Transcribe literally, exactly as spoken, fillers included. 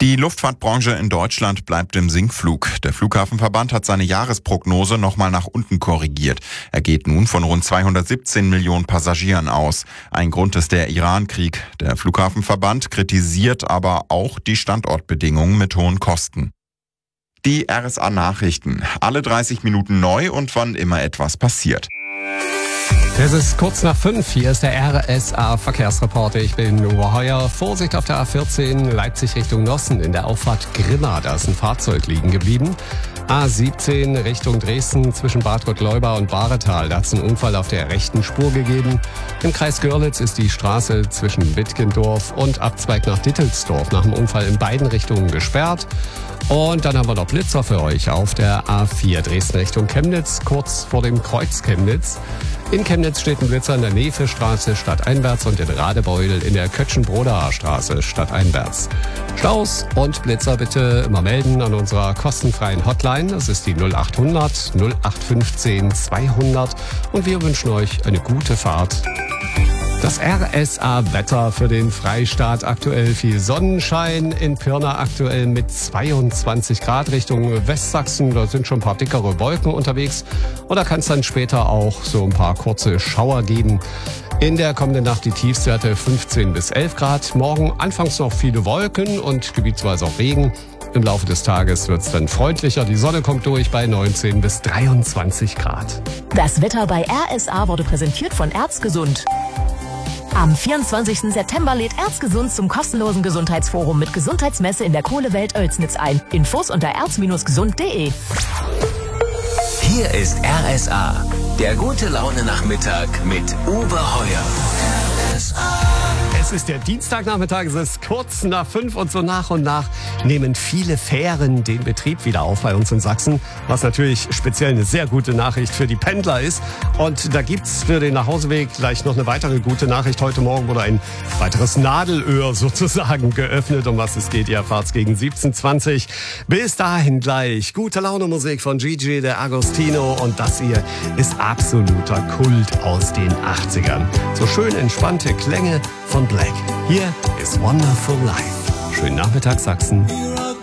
Die Luftfahrtbranche in Deutschland bleibt im Sinkflug. Der Flughafenverband hat seine Jahresprognose nochmal nach unten korrigiert. Er geht nun von rund zweihundertsiebzehn Millionen Passagieren aus. Ein Grund ist der Iran-Krieg. Der Flughafenverband kritisiert aber auch die Standortbedingungen mit hohen Kosten. Die R S A-Nachrichten. Alle dreißig Minuten neu und wann immer etwas passiert. Es ist kurz nach fünf. Hier ist der R S A-Verkehrsreporter. Ich bin Uwe Heuer. Vorsicht auf der A vierzehn, Leipzig Richtung Nossen. In der Auffahrt Grimma, da ist ein Fahrzeug liegen geblieben. A siebzehn Richtung Dresden zwischen Bad Gottleuba und Bahretal. Da hat es einen Unfall auf der rechten Spur gegeben. Im Kreis Görlitz ist die Straße zwischen Wittgendorf und Abzweig nach Dittelsdorf nach dem Unfall in beiden Richtungen gesperrt. Und dann haben wir noch Blitzer für euch auf der A vier Dresden Richtung Chemnitz, kurz vor dem Kreuz Chemnitz. In Chemnitz steht ein Blitzer in der Nevestraße stadteinwärts und in Radebeul in der Kötschenbrodaer Straße stadteinwärts. Staus und Blitzer bitte immer melden an unserer kostenfreien Hotline. Das ist die null acht hundert null acht fünfzehn zweihundert und wir wünschen euch eine gute Fahrt. Das R S A-Wetter für den Freistaat. Aktuell viel Sonnenschein. In Pirna aktuell mit zweiundzwanzig Grad Richtung Westsachsen. Da sind schon ein paar dickere Wolken unterwegs. Und da kann es dann später auch so ein paar kurze Schauer geben. In der kommenden Nacht die Tiefstwerte fünfzehn bis elf Grad. Morgen anfangs noch viele Wolken und gebietsweise auch Regen. Im Laufe des Tages wird es dann freundlicher. Die Sonne kommt durch bei neunzehn bis dreiundzwanzig Grad. Das Wetter bei R S A wurde präsentiert von Erzgesund. Am vierundzwanzigsten September lädt Erzgesund zum kostenlosen Gesundheitsforum mit Gesundheitsmesse in der Kohlewelt Oelsnitz ein. Infos unter erz gesund punkt de. Hier ist R S A, der gute Laune Nachmittag mit Uwe Heuer. R S A. Es ist der Dienstagnachmittag, es ist kurz nach fünf und so nach und nach nehmen viele Fähren den Betrieb wieder auf bei uns in Sachsen, was natürlich speziell eine sehr gute Nachricht für die Pendler ist. Und da gibt's für den Nachhauseweg gleich noch eine weitere gute Nachricht. Heute Morgen wurde ein weiteres Nadelöhr sozusagen geöffnet. Um was es geht, ihr erfahrt's gegen siebzehn Uhr zwanzig. Bis dahin gleich gute Laune Musik von Gigi de Agostino und das hier ist absoluter Kult aus den achtzigern. So schön entspannte Klänge von Black. Hier ist Wonderful Life. Schönen Nachmittag, Sachsen.